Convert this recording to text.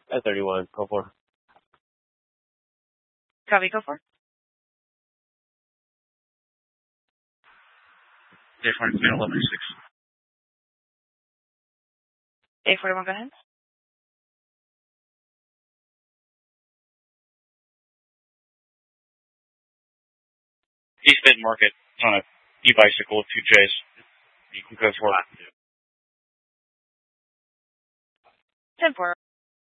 At 31, go for. Copy, go for. A41, 11-6. A41, go ahead. East Mid Market on a e-bicycle with 2 J's. You can go for it. 10-4.